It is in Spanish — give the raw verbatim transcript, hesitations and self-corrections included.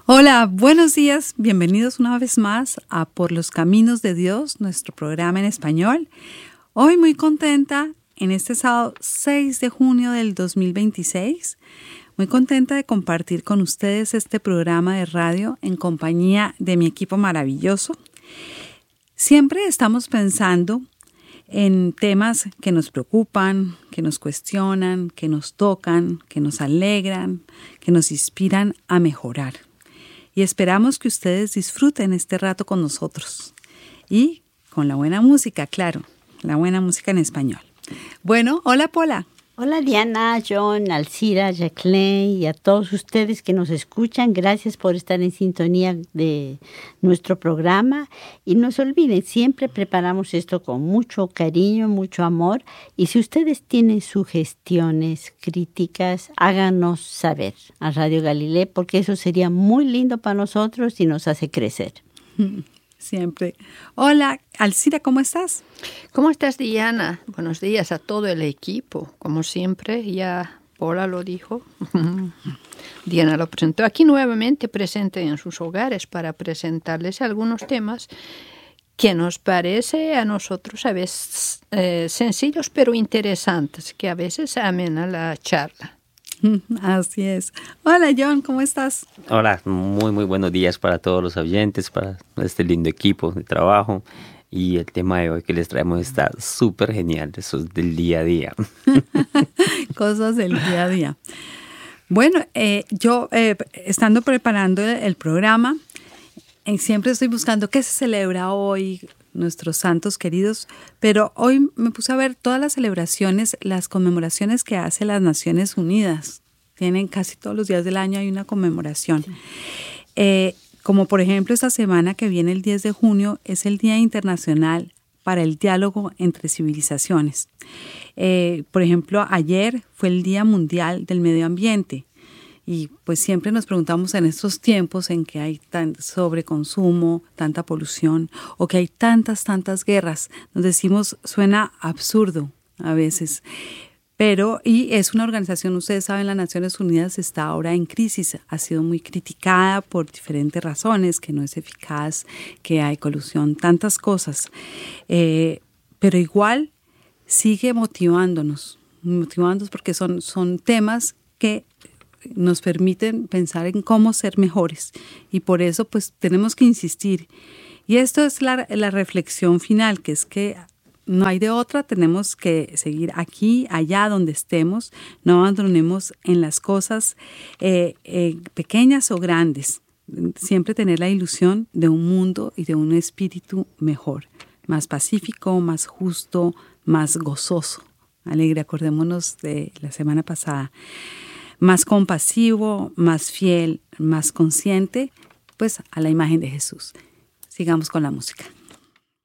Hola, buenos días, bienvenidos una vez más a Por los Caminos de Dios, nuestro programa en español. Hoy muy contenta en este sábado seis de junio del dos mil veintiséis, muy contenta de compartir con ustedes este programa de radio en compañía de mi equipo maravilloso. Siempre estamos pensando en temas que nos preocupan, que nos cuestionan, que nos tocan, que nos alegran, que nos inspiran a mejorar. Y esperamos que ustedes disfruten este rato con nosotros. Y con la buena música, claro, la buena música en español. Bueno, hola Pola. Hola Diana, John, Alcira, Jacqueline y a todos ustedes que nos escuchan. Gracias por estar en sintonía de nuestro programa. Y no se olviden, siempre preparamos esto con mucho cariño, mucho amor. Y si ustedes tienen sugestiones, críticas, háganos saber a Radio Galileo, porque eso sería muy lindo para nosotros y nos hace crecer. Siempre. Hola, Alcira, ¿cómo estás? ¿Cómo estás, Diana? Buenos días a todo el equipo. Como siempre, ya Pola lo dijo. Diana lo presentó. Aquí nuevamente presente en sus hogares para presentarles algunos temas que nos parece a nosotros a veces eh, sencillos pero interesantes, que a veces amena la charla. Así es. Hola John, ¿cómo estás? Hola, muy muy buenos días para todos los oyentes, para este lindo equipo de trabajo. Y el tema de hoy que les traemos está súper genial, eso es del día a día. Cosas del día a día. Bueno, eh, yo eh, estando preparando el, el programa, eh, siempre estoy buscando qué se celebra hoy, nuestros santos queridos, pero hoy me puse a ver todas las celebraciones, las conmemoraciones que hace las Naciones Unidas. Tienen casi todos los días del año hay una conmemoración. Sí. Eh, como por ejemplo esta semana que viene el diez de junio es el Día Internacional para el Diálogo entre Civilizaciones. Eh, por ejemplo, ayer fue el Día Mundial del Medio Ambiente. Y pues siempre nos preguntamos en estos tiempos en que hay tan sobreconsumo, tanta polución o que hay tantas, tantas guerras, nos decimos suena absurdo a veces. Pero, y es una organización, ustedes saben, las Naciones Unidas está ahora en crisis, ha sido muy criticada por diferentes razones, que no es eficaz, que hay colusión, tantas cosas. Eh, pero igual sigue motivándonos, motivándonos porque son, son temas que nos permiten pensar en cómo ser mejores y por eso pues tenemos que insistir. Y esto es la, la reflexión final, que es que no hay de otra, tenemos que seguir aquí, allá donde estemos, no abandonemos en las cosas eh, eh, pequeñas o grandes, siempre tener la ilusión de un mundo y de un espíritu mejor, más pacífico, más justo, más gozoso, alegre. Acordémonos de la semana pasada. Más compasivo, más fiel, más consciente, pues a la imagen de Jesús. Sigamos con la música.